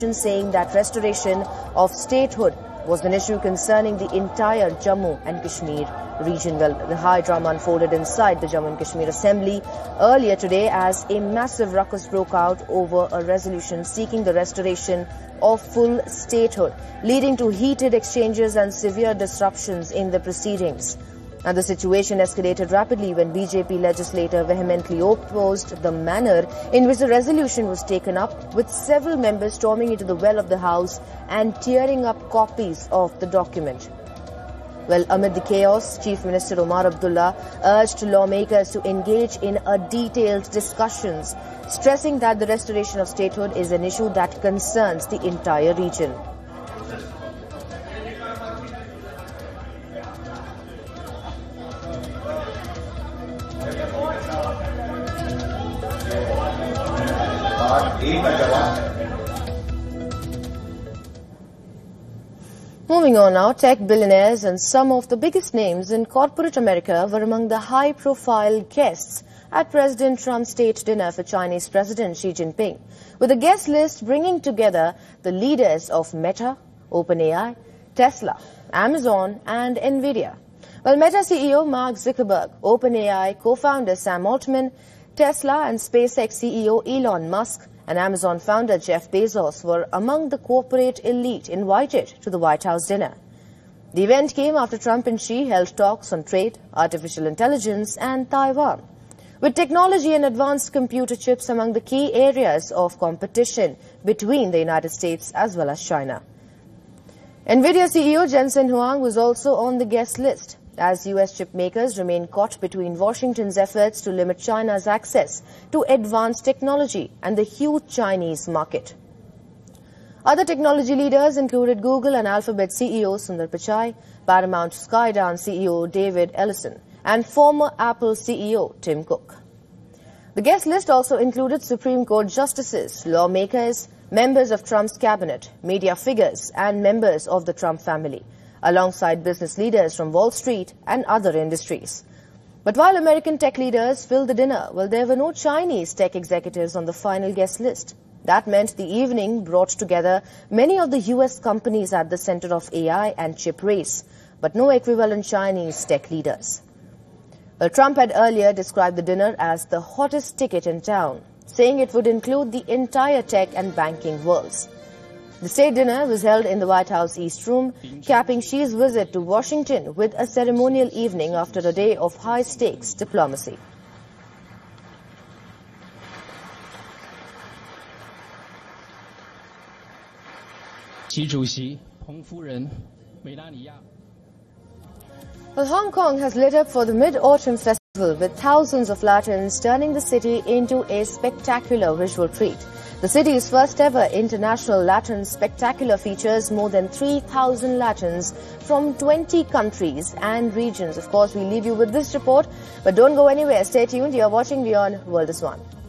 saying that restoration of statehood was an issue concerning the entire Jammu and Kashmir region. Well, the high drama unfolded inside the Jammu and Kashmir Assembly earlier today as a massive ruckus broke out over a resolution seeking the restoration of full statehood, leading to heated exchanges and severe disruptions in the proceedings. And the situation escalated rapidly when BJP legislator vehemently opposed the manner in which the resolution was taken up, with several members storming into the well of the House and tearing up copies of the document. Well, amid the chaos, Chief Minister Omar Abdullah urged lawmakers to engage in a detailed discussions, stressing that the restoration of statehood is an issue that concerns the entire region. Moving on now, tech billionaires and some of the biggest names in corporate America were among the high-profile guests at President Trump's state dinner for Chinese President Xi Jinping, with the guest list bringing together the leaders of Meta, OpenAI, Tesla, Amazon and Nvidia. Well, Meta CEO Mark Zuckerberg, OpenAI co-founder Sam Altman, Tesla and SpaceX CEO Elon Musk and Amazon founder Jeff Bezos were among the corporate elite invited to the White House dinner. The event came after Trump and Xi held talks on trade, artificial intelligence and Taiwan, with technology and advanced computer chips among the key areas of competition between the United States as well as China. Nvidia CEO Jensen Huang was also on the guest list, as U.S. chip makers remain caught between Washington's efforts to limit China's access to advanced technology and the huge Chinese market. Other technology leaders included Google and Alphabet CEO Sundar Pichai, Paramount Skydance CEO David Ellison, and former Apple CEO Tim Cook. The guest list also included Supreme Court justices, lawmakers, members of Trump's cabinet, media figures, and members of the Trump family, alongside business leaders from Wall Street and other industries. But while American tech leaders filled the dinner, well, there were no Chinese tech executives on the final guest list. That meant the evening brought together many of the U.S. companies at the center of AI and chip race, but no equivalent Chinese tech leaders. Well, Trump had earlier described the dinner as the hottest ticket in town, saying it would include the entire tech and banking worlds. The state dinner was held in the White House East Room, capping Xi's visit to Washington with a ceremonial evening after a day of high-stakes diplomacy. Well, Hong Kong has lit up for the Mid-Autumn Festival, with thousands of lanterns turning the city into a spectacular visual treat. The city's first ever International Lantern Spectacular features more than 3,000 lanterns from 20 countries and regions. Of course, we leave you with this report, but don't go anywhere. Stay tuned. You're watching Beyond World is One.